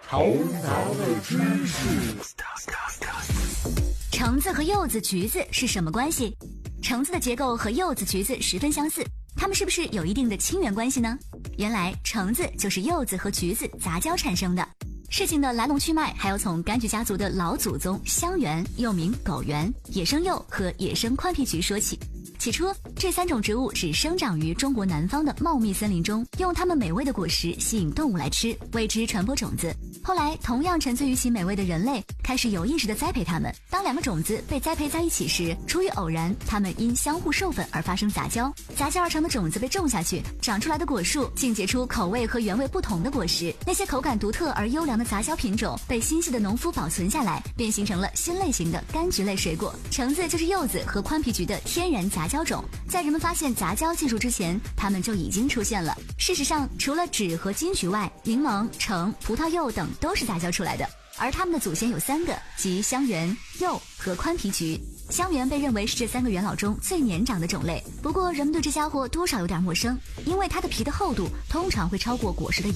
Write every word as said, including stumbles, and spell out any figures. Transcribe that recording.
头脑的知识。 橙子和柚子、橘子是什么关系？橙子的结构和柚子、橘子十分相似，它们是不是有一定的亲缘关系呢？原来橙子就是柚子和橘子杂交产生的。事情的来龙去脉还要从柑橘家族的老祖宗香橼，又名狗橼、野生柚和野生宽皮橘说起。起初，这三种植物只生长于中国南方的茂密森林中，用它们美味的果实吸引动物来吃，为之传播种子。后来，同样沉醉于其美味的人类开始有意识地栽培它们。当两个种子被栽培在一起时，出于偶然，它们因相互授粉而发生杂交。杂交而成的种子被种下去，长出来的果树竟结出口味和原味不同的果实。那些口感独特而优良的杂交品种被心细的农夫保存下来，便形成了新类型的柑橘类水果。橙子就是柚子和宽皮橘的天然杂交种，在人们发现杂交技术之前，它们就已经出现了。事实上，除了枳和金桔外，柠檬、橙、葡萄柚等都是杂交出来的，而它们的祖先有三个，即香橼、柚和宽皮橘。香橼被认为是这三个元老中最年长的种类，不过人们对这家伙多少有点陌生，因为它的皮的厚度通常会超过果实的